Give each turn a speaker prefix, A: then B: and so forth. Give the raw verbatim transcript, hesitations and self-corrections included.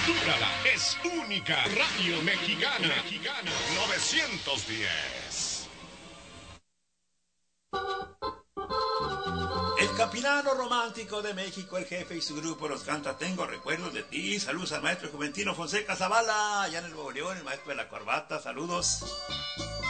A: Cultúrala es única. Radio Mexicana. Mexicana novecientos diez.
B: El capilano romántico de México, el jefe y su grupo los canta Tengo recuerdos de ti. Saludos al maestro Juventino Fonseca Zavala, allá en el Nuevo León, el maestro de la corbata. Saludos.